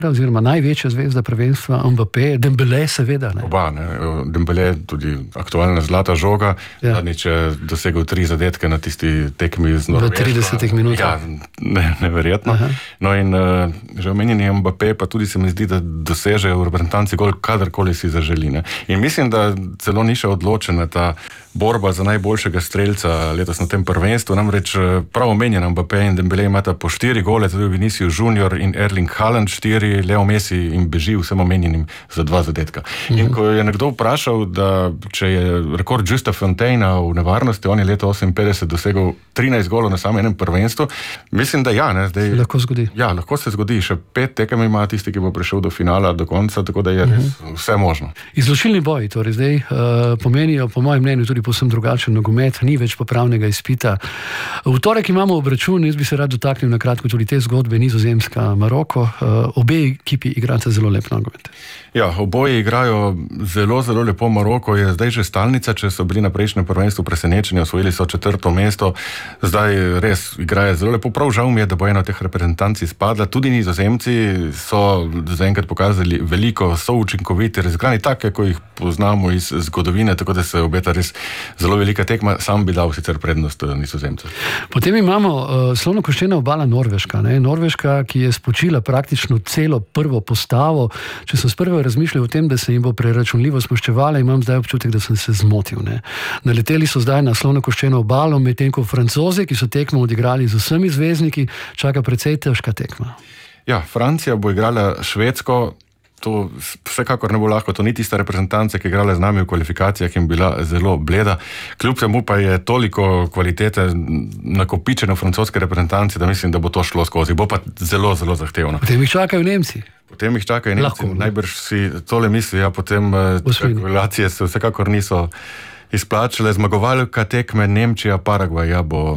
oziroma največja zvezda prvenstva, Mbappé, Dembélé seveda. Ne? Oba, ne? Dembélé, tudi aktualna zlata žoga, zadnjič je dosegel 3 zadetke na tisti tekmi z Norveško. V 30 minutah. Ja, neverjetno. No in že omenjeni Mbappé pa tudi se mi zdi, da dosežejo v reprezentanci gol kadarkoli si zaželi. Ne? In mislim, da celo ni še odločena ta borba za najboljšega streljca letos na tem prvenstvu. Namreč prav omenjena Mbappé in Dembélé imata po 4 gole, tudi Vinicius Junior in Erling Haaland 4, Leo Messi jim beži vsem omenjenim za 2 zadetka. In ko je nekdo vprašal, da če je rekord Justa Fontaina v nevarnosti, on je leta 58 dosegel 13 golov na samem enem prvenstvu, mislim, da ja, ne, zdaj... Lahko zgodi. Ja, lahko se zgodi. Še 5 tekem ima tisti, ki bo prišel do finala, do konca, tako da je res vse možno. Izločilni boji, torej zdaj pomenijo, po mojem mnenju, tudi povsem drugačen nogomet, ni več popravnega izpita. V torek imamo obračun, jaz bi se rad dotaknil na kratko tudi te zgodbe, Nizozemska, Maroko. Obe ekipi igrata zelo lep nogomet. Ja, oboji igrajo zelo, zelo lepo. Maroko je zdaj že stalnica, če so bili na prejšnjem prvenstvu presenečeni, osvojili so 4. mesto, zdaj res igrajo zelo lepo. Prav žal mi je, da bo ena od teh reprezentanci spadla. Tudi Nizozemci so zaenkrat pokazali veliko, so učinkoviti, razgrani take, ko jih poznamo iz zgodovine, tako da se obeta res zelo velika tekma, sam bi dal sicer prednost Nizozemcev. Potem imamo slonokoščena obala Norveška. Ne? Norveška, ki je spočila praktično celo prvo postavo. Če sem sprva razmišljal o tem, da se jim bo preračunljivo smaščevala, imam zdaj občutek, da sem se zmotil. Ne? Naleteli so zdaj na slonokoščeno obalo, medtem ko Francozi, ki so tekmo odigrali z vsemi zvezdniki, čaka precej težka tekma. Ja, Francija bo igrala Švedsko. To vsekakor ne bo lahko, to ni tista reprezentanca, ki je igrala z nami v kvalifikacijah in bila zelo bleda. Kljub temu pa je toliko kvalitete nakopičeno v francoske reprezentance, da mislim, da bo to šlo skozi. Bo pa zelo, zelo zahtevno. Potem jih čakajo Nemci. Potem jih čakajo Nemci. Najbrž si tole misli, potem kalkulacije se vsekakor niso izplačale. Zmagovalka tekme Nemčija, Paragvaj,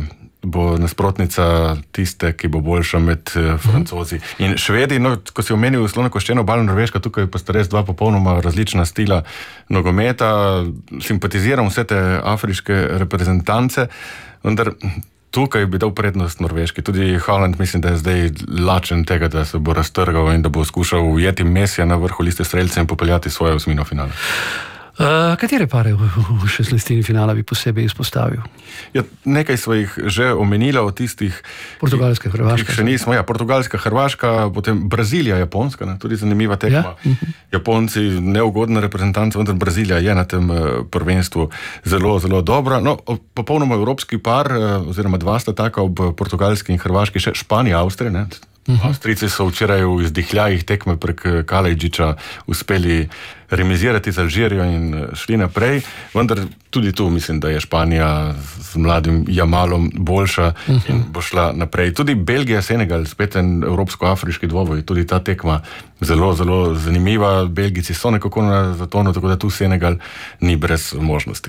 bo nasprotnica tiste, ki bo boljša med Francozi. In Švedi, no, ko si omenil slonokoščeno obalo Norveška, tukaj pa sta res 2 popolnoma različna stila nogometa. Simpatiziram vse te afriške reprezentance, vendar tukaj bi dal prednost Norveški. Tudi Haaland mislim, da je zdaj lačen tega, da se bo raztrgal in da bo skušal ujeti Mesija na vrhu liste strelcev in popeljati svoje osmino finale. Katere pare v 16. finala bi posebej izpostavil? Ja, nekaj smo jih že omenila od tistih... Portugalska, Hrvaška. Še nismo, ja, Portugalska, Hrvaška, potem Brazilija, Japonska, ne, tudi zanimiva tekma. Ja? Japonci, neugodna reprezentanca, vendar Brazilija je na tem prvenstvu zelo, zelo dobra. No, popolnoma evropski par, oziroma 2 sta taka ob Portugalski in Hrvaški, še Španija, Avstrija, ne. Avstrijci so včeraj v izdihljajih tekme prek Kalajdziča uspeli remizirati z Alžirijo in šli naprej, vendar tudi tu mislim, da je Španija z mladim Jamalom boljša in bo šla naprej. Tudi Belgija, Senegal, spet en evropsko-afriški dvoboj, tudi ta tekma zelo, zelo zanimiva. Belgijci so nekako na zatonu, tako da tu Senegal ni brez možnosti.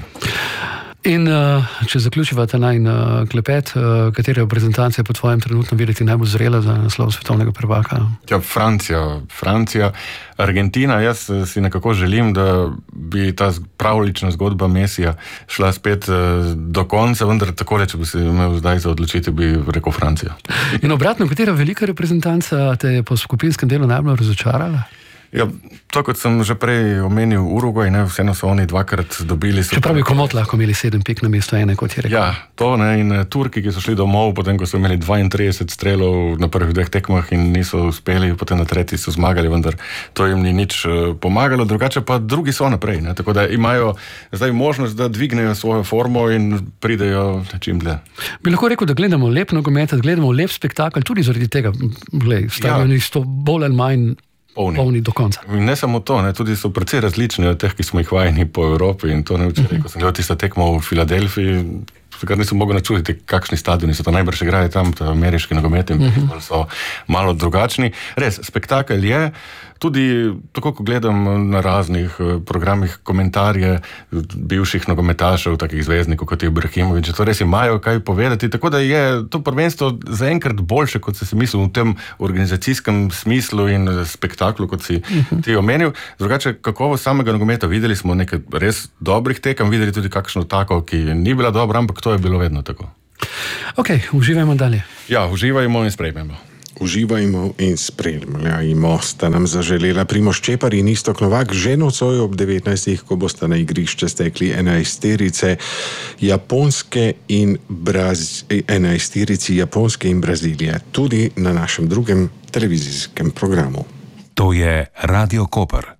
In če zaključiva ta najin klepet, katere reprezentance je po tvojem trenutno videti najbolj zrela za naslov svetovnega prvaka? Ja, Francija, Argentina. Jaz si nekako želim, da bi ta pravlična zgodba Mesija šla spet do konca, vendar takole, če bi se imel zdaj za odločiti, bi rekel Francija. In obratno, katera velika reprezentanca te je po skupinskem delu najbolj razočarala? Ja, to kot sem že prej omenil Urugvaj, ne, vseeno so oni 2-krat dobili... Čeprav bi komot lahko imeli 7 pik na mesto ene, kot je rekel. Ja, to ne, in Turki, ki so šli domov, potem ko so imeli 32 strelov na prvih 2 tekmah in niso uspeli, potem na 3 so zmagali, vendar to jim ni nič pomagalo, drugače pa drugi so naprej, ne, tako da imajo zdaj možnost, da dvignejo svojo formo in pridejo čim dlje. Bi lahko rekel, da gledamo lep nogomet, da gledamo lep spektakl, tudi zaradi tega, stadioni so bolj ali manj polni do konca. In ne samo to, ne, tudi so precej različni od teh, ki smo jih vajeni po Evropi in to ne včeraj, ko sem gledal tista tekma v Filadelfiji, kar nisem mogel načuditi, kakšni stadioni so to, najbrž igrajo tam, ameriški nogomet in so malo drugačni. Res, spektakel je, tudi tako, ko gledam na raznih programih komentarje bivših nogometašev, takih zvezdnikov kot je Ibrahimović, to res imajo kaj povedati, tako da je to prvenstvo zaenkrat boljše, kot si mislil v tem organizacijskem smislu in spektaklu, kot si ti omenil. Drugače, kakovost samega nogometa, videli smo nekaj res dobrih tekem, videli tudi kakšno tako, ki ni bila dobra, ampak to je bilo vedno tako. Ok, uživajmo dalje. Ja, uživajmo in sprejmemo. Uživajmo in spremljajmo, sta nam zaželela Primož Čepar in Iztok Novak že nocoj ob 19. ko bosta na igrišče stekli 11-terici Japonske in Brazilije, tudi na našem drugem televizijskem programu. To je Radio Koper.